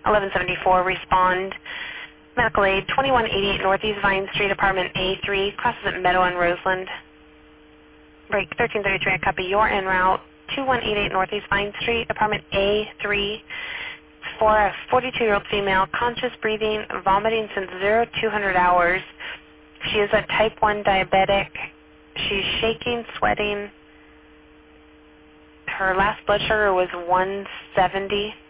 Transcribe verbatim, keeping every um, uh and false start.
eleven seventy-four, respond. Medical aid, twenty-one eighty-eight Northeast Vine Street, apartment A three, crosses at Meadow and Roseland. Break thirteen thirty-three, I copy your en route. twenty-one eighty-eight Northeast Vine Street, apartment A three, for a forty-two-year-old female, conscious breathing, vomiting since zero to two hundred hours. She is a type one diabetic. She's shaking, sweating. Her last blood sugar was one seventy.